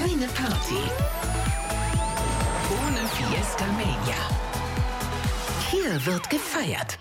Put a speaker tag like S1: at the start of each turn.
S1: Keine Party ohne Fiesta Mania. Hier wird gefeiert.